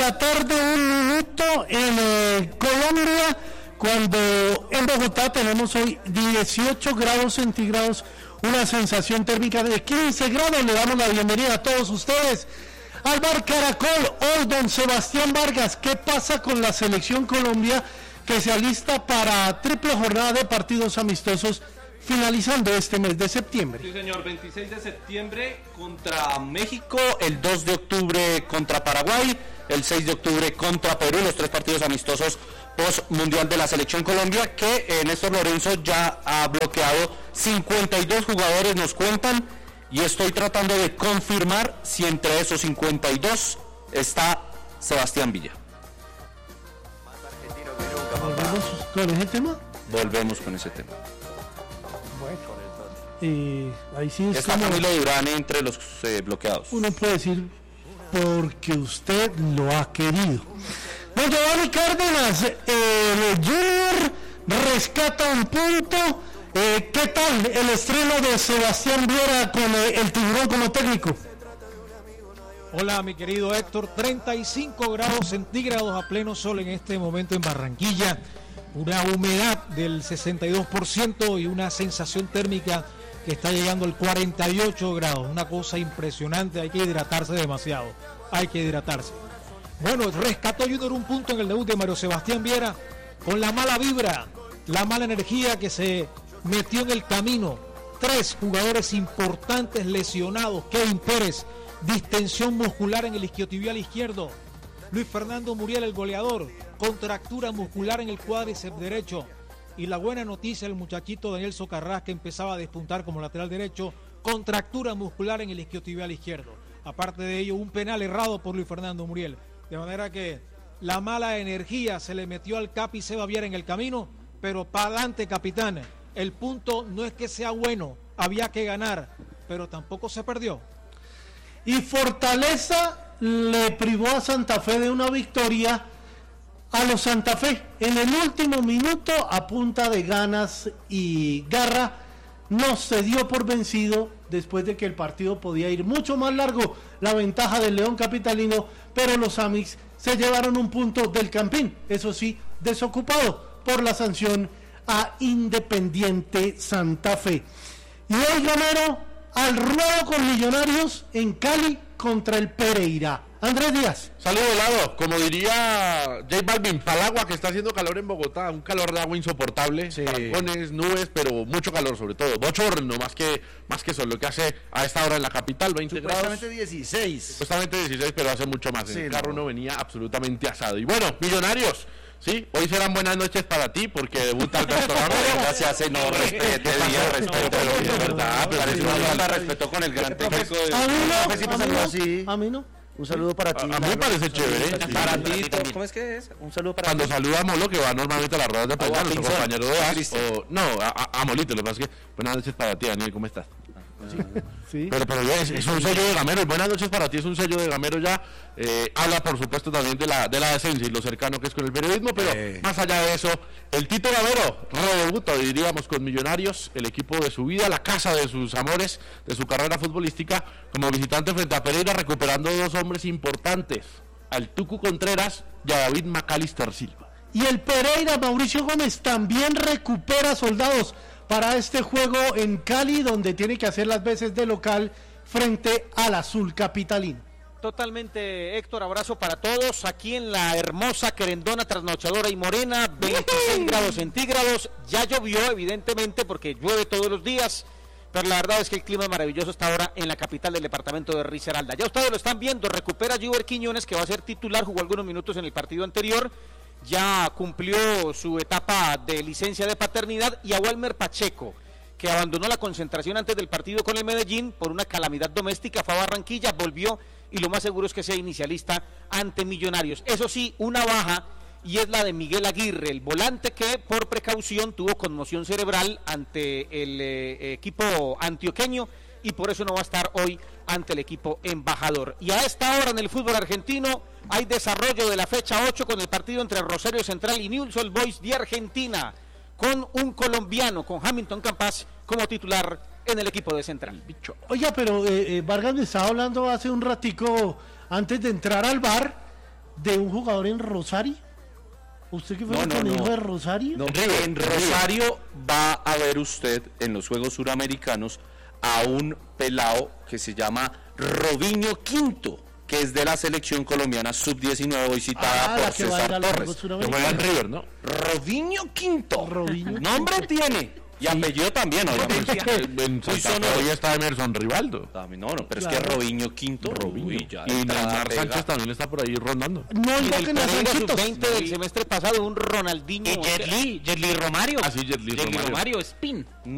la tarde, 1 minuto en Colombia, cuando en Bogotá tenemos hoy 18 grados centígrados, una sensación térmica de 15 grados. Le damos la bienvenida a todos ustedes al Bar Caracol. Hoy don Sebastián Vargas, ¿qué pasa con la selección Colombia que se alista para triple jornada de partidos amistosos finalizando este mes de septiembre? Sí, señor, 26 de septiembre contra México, el 2 de octubre contra Paraguay, el 6 de octubre contra Perú, los 3 partidos amistosos post-mundial de la selección Colombia, que Néstor Lorenzo ya ha bloqueado 52 jugadores, nos cuentan, y estoy tratando de confirmar si entre esos 52 está Sebastián Villa. ¿Volvemos con ese tema? Volvemos con ese tema. Ahí sí está Camilo Durán entre los bloqueados. Uno puede decir porque usted lo ha querido. Don Giovanni Cárdenas, el Junior rescata un punto. ¿Qué tal el estreno de Sebastián Viera con el Tiburón como técnico? Hola mi querido Héctor, 35 grados centígrados a pleno sol en este momento en Barranquilla, una humedad del 62% y una sensación térmica que está llegando al 48 grados, una cosa impresionante. Hay que hidratarse demasiado, hay que hidratarse. Bueno, rescató Junior un punto en el debut de Mario Sebastián Viera con la mala vibra, la mala energía que se metió en el camino. 3 jugadores importantes lesionados: Kevin Pérez, distensión muscular en el isquiotibial izquierdo; Luis Fernando Muriel, el goleador, contractura muscular en el cuádriceps derecho; y la buena noticia, el muchachito Daniel Socarrás, que empezaba a despuntar como lateral derecho, contractura muscular en el isquiotibial izquierdo. Aparte de ello, un penal errado por Luis Fernando Muriel, de manera que la mala energía se le metió al Capi Seba Viera en el camino, pero para adelante, capitán. El punto no es que sea bueno, había que ganar, pero tampoco se perdió. Y Fortaleza le privó a Santa Fe de una victoria a los Santa Fe en el último minuto, a punta de ganas y garra. No se dio por vencido después de que el partido podía ir mucho más largo, la ventaja del León Capitalino, pero los Amics se llevaron un punto del Campín, eso sí, desocupado por la sanción a Independiente Santa Fe. Y hoy Gamero al ruedo con Millonarios en Cali contra el Pereira. Andrés Díaz. Saludo helado, como diría J Balvin, palagua, que está haciendo calor en Bogotá, un calor de agua insoportable, sí. Balcones, nubes, pero mucho calor sobre todo, bochorno más que sol, lo que hace a esta hora en la capital, 20 grados. Supuestamente 16, pero hace mucho más, en el carro uno venía absolutamente asado. Y bueno, Millonarios, sí, hoy serán buenas noches para ti, porque debuta Alberto Gamero. Gracias, no respete, respeto, pero de verdad, parece una falta de respeto con el gran técnico. A mí no. Un saludo para ti. A mí me parece chévere. Para ti, ¿cómo es que es? Un saludo para cuando ti. Saluda a Molo, que va normalmente a las ruedas de prensa, nuestro compañero de AS, a Molito, lo que pasa es que buenas noches para ti, Daniel, ¿cómo estás? Sí. Pero es un sello de Gamero, buenas noches para ti, es un sello de Gamero ya. Habla por supuesto también de la decencia y lo cercano que es con el periodismo, pero más allá de eso, el Tito Gamero redebuta, diríamos, con Millonarios, el equipo de su vida, la casa de sus amores, de su carrera futbolística, como visitante frente a Pereira, recuperando 2 hombres importantes, al Tucu Contreras y a David Macalister Silva. Y el Pereira, Mauricio Gómez, también recupera soldados para este juego en Cali, donde tiene que hacer las veces de local frente al Azul Capitalino. Totalmente, Héctor, abrazo para todos aquí en la hermosa querendona, trasnochadora y morena, 26 grados centígrados. Ya llovió, evidentemente, porque llueve todos los días, pero la verdad es que el clima es maravilloso hasta ahora en la capital del departamento de Risaralda. Ya ustedes lo están viendo, recupera Gilbert Quiñones, que va a ser titular, jugó algunos minutos en el partido anterior, ya cumplió su etapa de licencia de paternidad, y a Walmer Pacheco, que abandonó la concentración antes del partido con el Medellín por una calamidad doméstica, fue a Barranquilla, volvió, y lo más seguro es que sea inicialista ante Millonarios. Eso sí, una baja, y es la de Miguel Aguirre, el volante que por precaución tuvo conmoción cerebral ante el equipo antioqueño, y por eso no va a estar hoy ante el equipo embajador. Y a esta hora en el fútbol argentino hay desarrollo de la fecha 8 con el partido entre Rosario Central y Newell's Old Boys de Argentina, con un colombiano, con Hamilton Campas como titular en el equipo de Central. Oiga, pero Vargas me estaba hablando hace un ratico, antes de entrar al bar, de un jugador en Rosario? ¿Usted que fue con el hijo de Rosario? No, en Rosario va a ver usted en los Juegos Suramericanos a un pelao que se llama Robinho Quinto, que es de la selección colombiana sub-19, hoy citada por César Torres. Que juega en River, ¿no? Robinho Quinto. Nombre tiene. Y apellido también, obviamente. En Santa Fe está Emerson Rivaldo. No, pero es que Robinho Quinto. Y Neymar Sánchez también está por ahí rondando. No invoquen a Sanchitos. 20 del semestre pasado, un Ronaldinho. Y Yerli Romario. Así, Yerli Romario Spin.